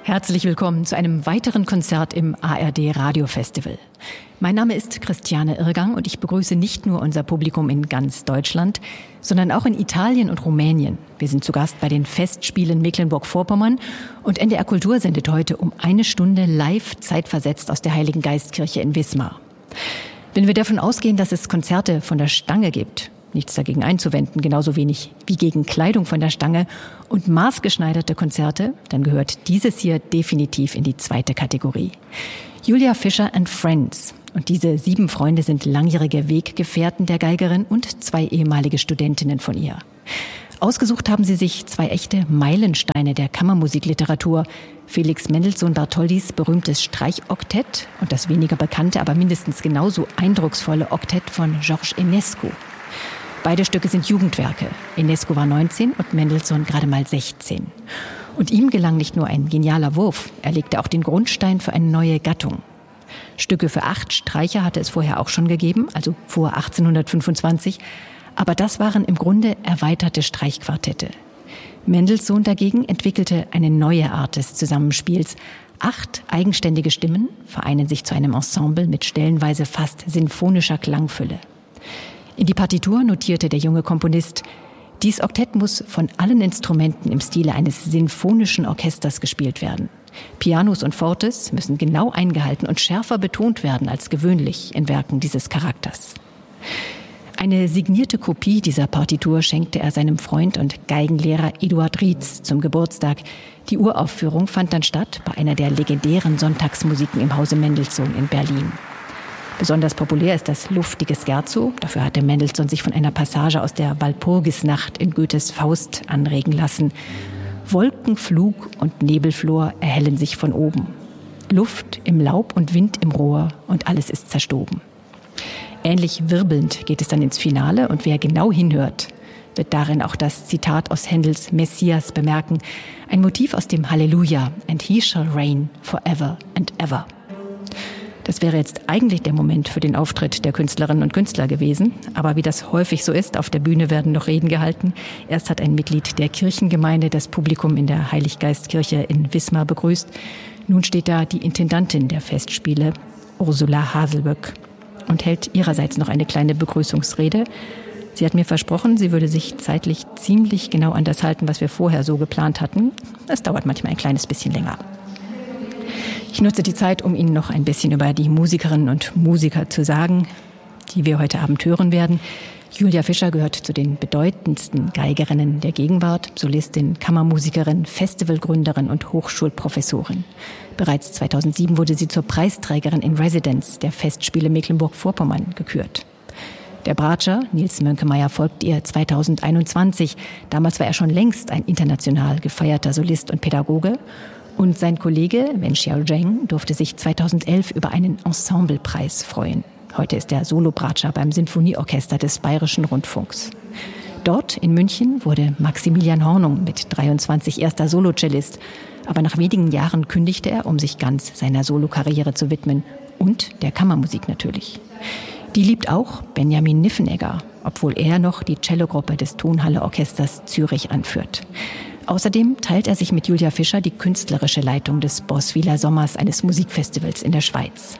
Herzlich willkommen zu einem weiteren Konzert im ARD Radio Festival. Mein Name ist Christiane Irrgang und ich begrüße nicht nur unser Publikum in ganz Deutschland, sondern auch in Italien und Rumänien. Wir sind zu Gast bei den Festspielen Mecklenburg-Vorpommern und NDR Kultur sendet heute um 1 Stunde live zeitversetzt aus der Heiligen Geistkirche in Wismar. Wenn wir davon ausgehen, dass es Konzerte von der Stange gibt, nichts dagegen einzuwenden, genauso wenig wie gegen Kleidung von der Stange und maßgeschneiderte Konzerte, dann gehört dieses hier definitiv in die zweite Kategorie. Julia Fischer and Friends. Und diese 7 Freunde sind langjährige Weggefährten der Geigerin und 2 ehemalige Studentinnen von ihr. Ausgesucht haben sie sich 2 echte Meilensteine der Kammermusikliteratur. Felix Mendelssohn-Bartholdys berühmtes Streichoktett und das weniger bekannte, aber mindestens genauso eindrucksvolle Oktett von Georges Enescu. Beide Stücke sind Jugendwerke. Enescu war 19 und Mendelssohn gerade mal 16. Und ihm gelang nicht nur ein genialer Wurf, er legte auch den Grundstein für eine neue Gattung. Stücke für 8 Streicher hatte es vorher auch schon gegeben, also vor 1825. Aber das waren im Grunde erweiterte Streichquartette. Mendelssohn dagegen entwickelte eine neue Art des Zusammenspiels. 8 eigenständige Stimmen vereinen sich zu einem Ensemble mit stellenweise fast sinfonischer Klangfülle. In die Partitur notierte der junge Komponist: Dies Oktett muss von allen Instrumenten im Stile eines sinfonischen Orchesters gespielt werden. Pianos und Fortes müssen genau eingehalten und schärfer betont werden als gewöhnlich in Werken dieses Charakters. Eine signierte Kopie dieser Partitur schenkte er seinem Freund und Geigenlehrer Eduard Rietz zum Geburtstag. Die Uraufführung fand dann statt bei einer der legendären Sonntagsmusiken im Hause Mendelssohn in Berlin. Besonders populär ist das luftige Scherzo. Dafür hatte Mendelssohn sich von einer Passage aus der Walpurgisnacht in Goethes Faust anregen lassen. Wolkenflug und Nebelflor erhellen sich von oben. Luft im Laub und Wind im Rohr und alles ist zerstoben. Ähnlich wirbelnd geht es dann ins Finale und wer genau hinhört, wird darin auch das Zitat aus Händels Messias bemerken. Ein Motiv aus dem Halleluja: And he shall reign forever and ever. Das wäre jetzt eigentlich der Moment für den Auftritt der Künstlerinnen und Künstler gewesen. Aber wie das häufig so ist, auf der Bühne werden noch Reden gehalten. Erst hat ein Mitglied der Kirchengemeinde das Publikum in der Heiliggeistkirche in Wismar begrüßt. Nun steht da die Intendantin der Festspiele, Ursula Haselböck, und hält ihrerseits noch eine kleine Begrüßungsrede. Sie hat mir versprochen, sie würde sich zeitlich ziemlich genau an das halten, was wir vorher so geplant hatten. Das dauert manchmal ein kleines bisschen länger. Ich nutze die Zeit, um Ihnen noch ein bisschen über die Musikerinnen und Musiker zu sagen, die wir heute Abend hören werden. Julia Fischer gehört zu den bedeutendsten Geigerinnen der Gegenwart, Solistin, Kammermusikerin, Festivalgründerin und Hochschulprofessorin. Bereits 2007 wurde sie zur Preisträgerin in Residence der Festspiele Mecklenburg-Vorpommern gekürt. Der Bratscher, Nils Mönkemeyer, folgt ihr 2021. Damals war er schon längst ein international gefeierter Solist und Pädagoge. Und sein Kollege Wen Xiaozheng durfte sich 2011 über einen Ensemblepreis freuen. Heute ist er Solobratscher beim Sinfonieorchester des Bayerischen Rundfunks. Dort in München wurde Maximilian Hornung mit 23 erster Solocellist. Aber nach wenigen Jahren kündigte er, um sich ganz seiner Solokarriere zu widmen. Und der Kammermusik natürlich. Die liebt auch Benjamin Niffenegger, obwohl er noch die Cellogruppe des Tonhalle-Orchesters Zürich anführt. Außerdem teilt er sich mit Julia Fischer die künstlerische Leitung des Boswiler Sommers, eines Musikfestivals in der Schweiz.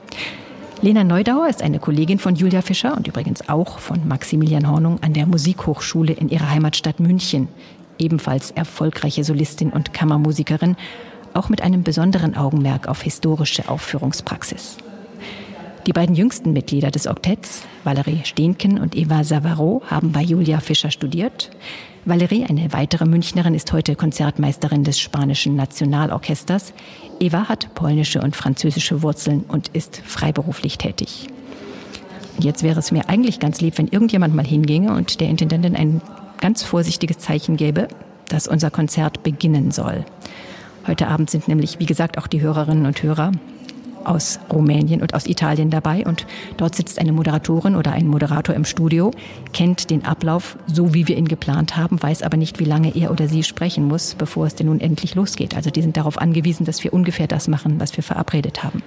Lena Neudauer ist eine Kollegin von Julia Fischer und übrigens auch von Maximilian Hornung an der Musikhochschule in ihrer Heimatstadt München. Ebenfalls erfolgreiche Solistin und Kammermusikerin, auch mit einem besonderen Augenmerk auf historische Aufführungspraxis. Die beiden jüngsten Mitglieder des Oktetts, Valerie Steenken und Eva Savaro, haben bei Julia Fischer studiert. Valerie, eine weitere Münchnerin, ist heute Konzertmeisterin des spanischen Nationalorchesters. Eva hat polnische und französische Wurzeln und ist freiberuflich tätig. Jetzt wäre es mir eigentlich ganz lieb, wenn irgendjemand mal hinginge und der Intendantin ein ganz vorsichtiges Zeichen gäbe, dass unser Konzert beginnen soll. Heute Abend sind nämlich, wie gesagt, auch die Hörerinnen und Hörer aus Rumänien und aus Italien dabei und dort sitzt eine Moderatorin oder ein Moderator im Studio, kennt den Ablauf so, wie wir ihn geplant haben, weiß aber nicht, wie lange er oder sie sprechen muss, bevor es denn nun endlich losgeht. Also die sind darauf angewiesen, dass wir ungefähr das machen, was wir verabredet haben.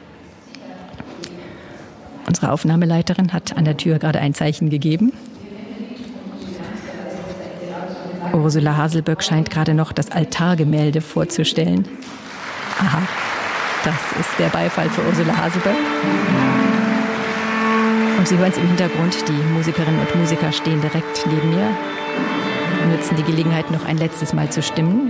Unsere Aufnahmeleiterin hat an der Tür gerade ein Zeichen gegeben. Ursula Haselböck scheint gerade noch das Altargemälde vorzustellen. Aha, das ist der Beifall für Ursula Hasselböck. Und Sie hören es im Hintergrund, die Musikerinnen und Musiker stehen direkt neben mir, nutzen die Gelegenheit, noch ein letztes Mal zu stimmen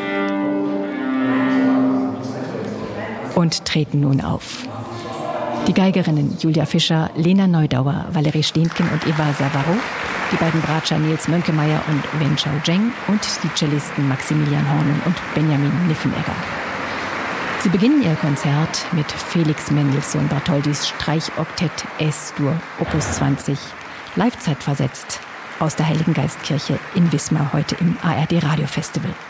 und treten nun auf. Die Geigerinnen Julia Fischer, Lena Neudauer, Valerie Stehnken und Eva Savaro, die beiden Bratscher Nils Mönkemeyer und Wen Chao Zheng und die Cellisten Maximilian Hornen und Benjamin Niffenegger. Sie beginnen ihr Konzert mit Felix Mendelssohn Bartholdys Streichoktett S-Dur, Opus 20, live zeitversetzt aus der Heiligen Geistkirche in Wismar heute im ARD Radio Festival.